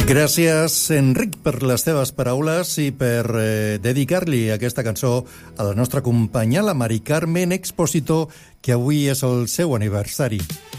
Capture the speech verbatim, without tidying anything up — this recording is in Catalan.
Gràcies, Enric, per les teves paraules i per eh, dedicar-li aquesta cançó a la nostra companya, la Mari Carmen Expositor, que avui és el seu aniversari.